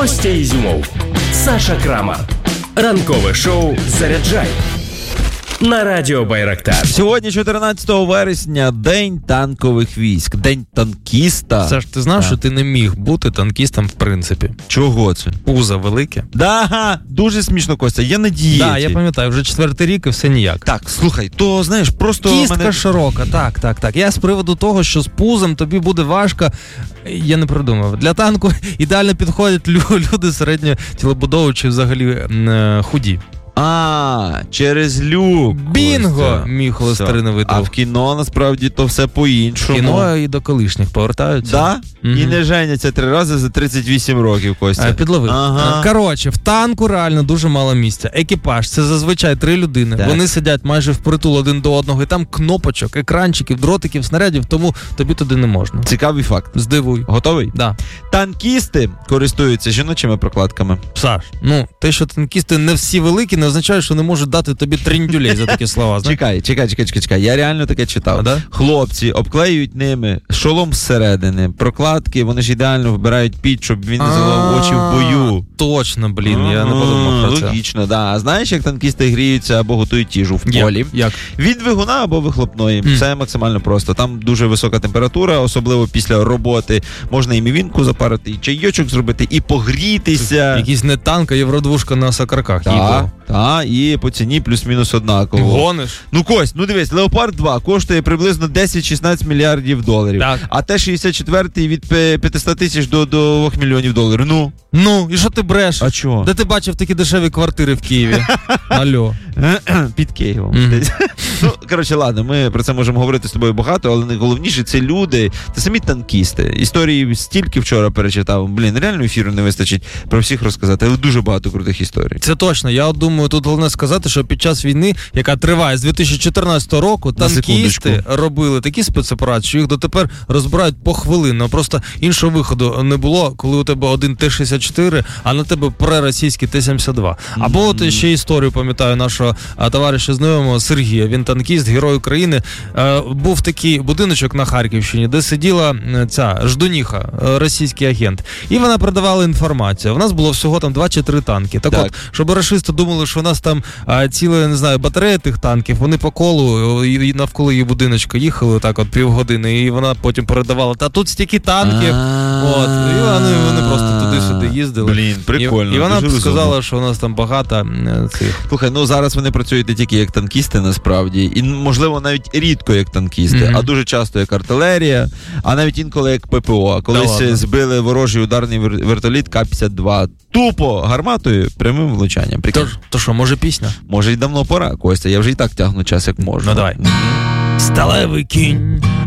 Костя Ізюмов, Саша Крамар. Ранкове шоу «Заряджай» на Радіо Байрактар. Сьогодні, 14 вересня, День танкових військ, День танкіста. Саш, ти знав, що ти не міг бути танкістом в принципі? Чого це? Пузо велике. Да, дуже смішно, Костя, я на дієті. Так, я пам'ятаю, вже 4-й рік і все ніяк. Так, слухай, то, знаєш, просто... Кістка широка, так. Я з приводу того, що з пузом тобі буде важко, я не придумав. Для танку ідеально підходять люди середньої тілобудови чи взагалі худі. Через люк. Бінго! Костя. Мій холестериновий друг. А в кіно, насправді, то все по-іншому. Кіно і до колишніх повертаються. Да? І не женяться 3 рази за 38 років, Костя. Підловив. Ага. Коротше, в танку реально дуже мало місця. Екіпаж, це зазвичай 3 людини. Так. Вони сидять майже впритул один до одного, і там кнопочок, екранчиків, дротиків, снарядів, тому тобі туди не можна. Цікавий факт. Здивуй. Готовий? Да. Танкісти користуються жіночими прокладками. Саш, те, що танкісти не всі великі, не означає, що не можуть дати тобі тріндюлей за такі слова. Чекай. Я реально таке читав. Да? Хлопці обклеюють ними шолом зсередини, прокладки, вони ж ідеально вбирають під, щоб він не заливав очі в бою. Точно, я не подумав про це. Логічно, да. А знаєш, як танкісти гріються або готують їжу в полі? Як? Від двигуна або вихлопної. Це максимально просто. Там дуже висока температура, особливо після роботи. Можна і мівінку запарити, і чайочок зробити, і погрітися. Якийсь не танк, а євродвушка на сакарках. Так, і по ціні плюс-мінус однаково. Гониш? Кость, дивись, Леопард 2 коштує приблизно 10-16 мільярдів доларів. Так. А Т-64 від 500 тисяч до 2 мільйонів доларів. І що ти бреш? А чого? Де ти бачив такі дешеві квартири в Києві? Алло. Під Києвом. Коротше, ладно, ми про це можемо говорити з тобою багато, але найголовніше це люди, це самі танкісти. Історії стільки вчора перечитав. Реально ефіру не вистачить про всіх розказати, але дуже багато крутих історій. Це точно. Я думаю, тут головне сказати, що під час війни, яка триває з 2014 року, танкісти робили такі спецоперації, що їх дотепер розбирають похвилинно. Просто іншого виходу не було, коли у тебе один Т-64, а на тебе проросійський Т-72. Або от ще історію, пам'ятаю, нашого товариша знайомого Сергія, він танкіст, герой України. Був такий будиночок на Харківщині, де сиділа ця ждуніха, російський агент. І вона продавала інформацію. У нас було всього там 2 чи 3 танки. Так. От, щоб рашисти думали, що у нас там ціла, не знаю, батарея тих танків, вони по колу і навколо її будиночка їхали так от півгодини, і вона потім передавала, та тут стільки танків. І вони просто туди-сюди їздили. Прикольно. І вона сказала, що у нас там багато цих. Слухай, зараз вони працюють не тільки як танкісти, насправді, і, можливо, навіть рідко як танкісти, а дуже часто як артилерія, а навіть інколи як ППО. Колись збили ворожий ударний вертоліт К-52 тупо гарматою, прямим влучанням. То що, може пісня? Може й давно пора, Костя, я вже і так тягну час, як можу. Давай. Сталевий кінь